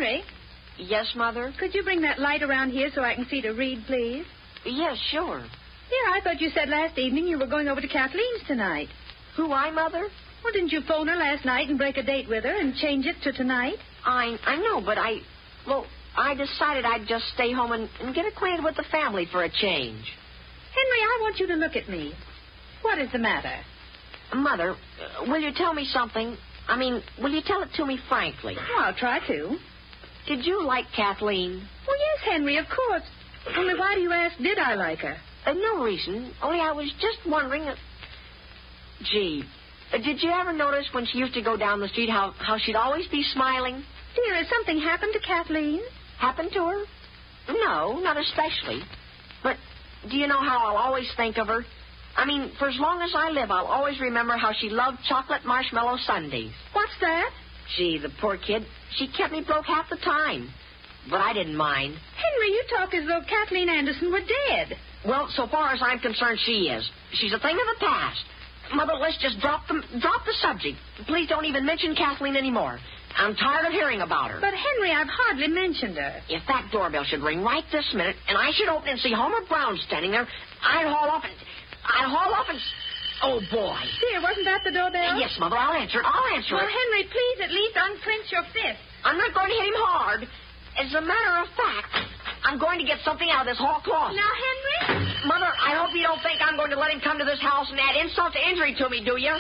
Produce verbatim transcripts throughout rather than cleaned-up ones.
Henry. Yes, Mother? Could you bring that light around here so I can see to read, please? Yes, sure. Dear, I thought you said last evening you were going over to Kathleen's tonight. Who, I, Mother? Well, didn't you phone her last night and break a date with her and change it to tonight? I I know, but I... Well, I decided I'd just stay home and, and get acquainted with the family for a change. Henry, I want you to look at me. What is the matter? Mother, uh, will you tell me something? I mean, will you tell it to me frankly? Oh, I'll try to. Did you like Kathleen? Well, yes, Henry, of course. Only why do you ask, did I like her? Uh, no reason. Only I was just wondering... Uh... Gee, uh, did you ever notice when she used to go down the street how, how she'd always be smiling? Dear, has something happened to Kathleen? Happened to her? No, not especially. But do you know how I'll always think of her? I mean, for as long as I live, I'll always remember how she loved chocolate marshmallow sundaes. What's that? Gee, the poor kid. She kept me broke half the time. But I didn't mind. Henry, you talk as though Kathleen Anderson were dead. Well, so far as I'm concerned, she is. She's a thing of the past. Mother, let's just drop the, drop the subject. Please don't even mention Kathleen anymore. I'm tired of hearing about her. But, Henry, I've hardly mentioned her. If that doorbell should ring right this minute, and I should open and see Homer Brown standing there, I'd haul off and... I'd haul off and... Oh, boy. Dear, wasn't that the doorbell? Yes, Mother, I'll answer it. I'll answer well, it. Well, Henry, please at least unclench your fist. I'm not going to hit him hard. As a matter of fact, I'm going to get something out of this hall closet. Now, Henry? Mother, I hope you don't think I'm going to let him come to this house and add insult to injury to me, do you?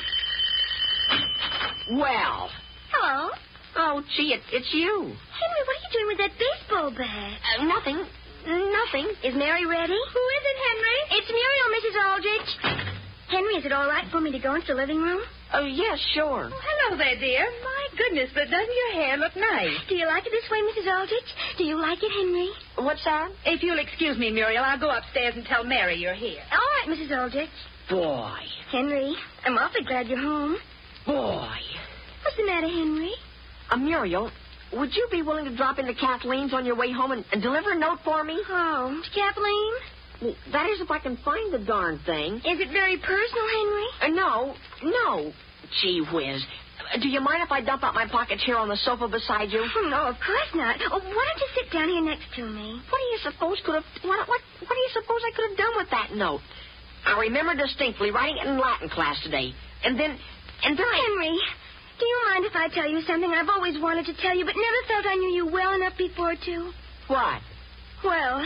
Well. Hello? Oh, gee, it, it's you. Henry, what are you doing with that baseball bat? Uh, nothing. Nothing. Is Mary ready? Who is it, Henry? It's Muriel, Missus Aldrich. Henry, is it all right for me to go into the living room? Oh, yes, sure. Oh, hello there, dear. My goodness, but doesn't your hair look nice? Do you like it this way, Missus Aldrich? Do you like it, Henry? What's that? If you'll excuse me, Muriel, I'll go upstairs and tell Mary you're here. All right, Missus Aldrich. Boy. Henry, I'm awfully glad you're home. Boy. What's the matter, Henry? Uh, Muriel, would you be willing to drop into Kathleen's on your way home and, and deliver a note for me? Oh, to Kathleen? Well, that is, if I can find the darn thing. Is it very personal, Henry? Uh, no, no. Gee whiz. Uh, do you mind if I dump out my pockets here on the sofa beside you? Oh, no, of course not. Oh, why don't you sit down here next to me? What do you suppose could have... What, what, what do you suppose I could have done with that note? I remember distinctly writing it in Latin class today. And then... And then I... Henry, do you mind if I tell you something I've always wanted to tell you but never felt I knew you well enough before to? What? Well,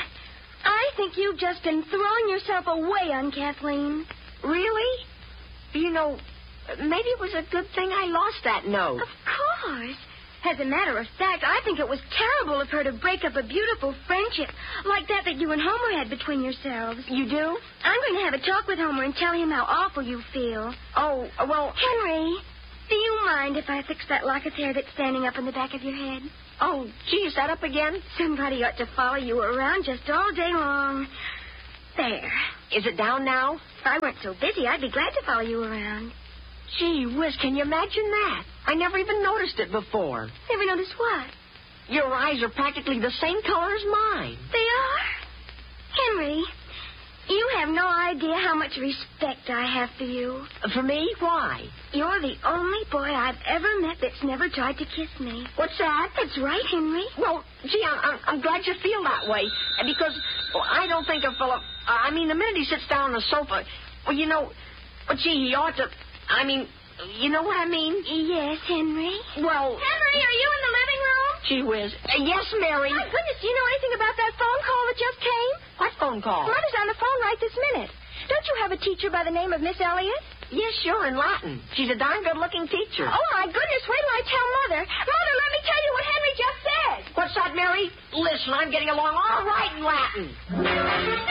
I think you've just been throwing yourself away on Kathleen. Really? You know, maybe it was a good thing I lost that note. Of course. As a matter of fact, I think it was terrible of her to break up a beautiful friendship like that that you and Homer had between yourselves. You do? I'm going to have a talk with Homer and tell him how awful you feel. Oh, well... Henry, do you mind if I fix that lock of hair that's standing up in the back of your head? Oh, gee, is that up again? Somebody ought to follow you around just all day long. There. Is it down now? If I weren't so busy, I'd be glad to follow you around. Gee whiz, can you imagine that? I never even noticed it before. Never noticed what? Your eyes are practically the same color as mine. They are? Henry, you have no idea how much respect I have for you. For me? Why? You're the only boy I've ever met that's never tried to kiss me. What's that? That's right, Henry. Well, gee, I'm, I'm, I'm glad you feel that way. Because well, I don't think a fellow... Uh, I mean, the minute he sits down on the sofa... Well, you know... Well, gee, he ought to... I mean, you know what I mean? Yes, Henry. Well... Henry, are you in the living room? Gee whiz. Uh, yes, Mary. My goodness, do you know anything about that phone call that just came? What phone call? Mother's on the phone right this minute. Don't you have a teacher by the name of Miss Elliott? Yes, sure, in Latin. She's a darn good-looking teacher. Oh, my goodness, wait till I tell Mother. Mother, let me tell you what Henry just said. What's that, Mary? Listen, I'm getting along all right in Latin.